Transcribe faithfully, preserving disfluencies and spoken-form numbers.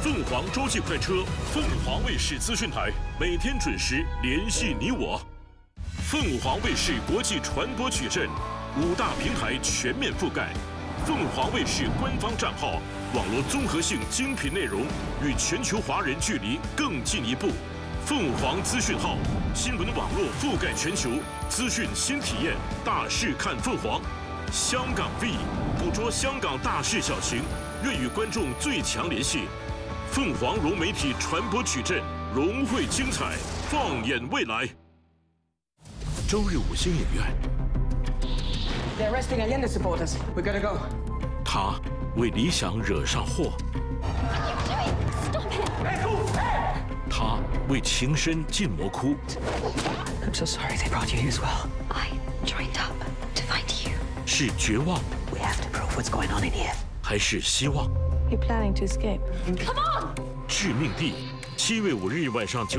凤凰洲际快车，凤凰卫视资讯台每天准时联系你我。凤凰卫视国际传播矩阵，五大平台全面覆盖。凤凰卫视官方账号，网络综合性精品内容与全球华人距离更进一步。凤凰资讯号，新闻网络覆盖全球，资讯新体验，大事看凤凰。香港 V 捕捉香港大事小情，愿与观众最强联系。凤凰融媒体传播矩阵，融汇精彩，放眼未来。周日五星影院， They're arresting Allende supporters. We gotta go. 他为理想惹上祸， Stop it! 他为情深进魔窟， I'm so sorry they brought you here as well. I joined up to find you. 是绝望 We have to prove what's going on in here. 还是希望？ You're planning to escape? Come on! 致命地，七月五日晚上九。